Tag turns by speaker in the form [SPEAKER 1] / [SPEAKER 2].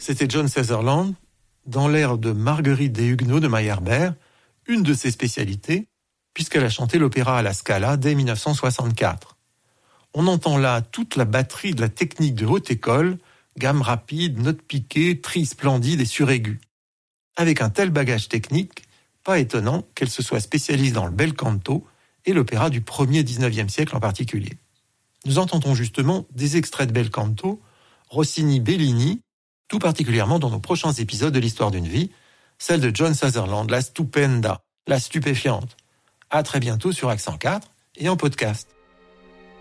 [SPEAKER 1] C'était John Sutherland, dans l'air de Marguerite des Huguenots de Meyerbeer, une de ses spécialités, puisqu'elle a chanté l'opéra à la Scala dès 1964. On entend là toute la batterie de la technique de haute école, gamme rapide, notes piquées, trilles splendides et suraigus. Avec un tel bagage technique, pas étonnant qu'elle se soit spécialisée dans le bel canto et l'opéra du 1er 19e siècle en particulier. Nous entendons justement des extraits de bel canto, Rossini-Bellini, tout particulièrement dans nos prochains épisodes de l'Histoire d'une vie, celle de John Sutherland, la stupenda, la stupéfiante. À très bientôt sur Accent 4 et en podcast.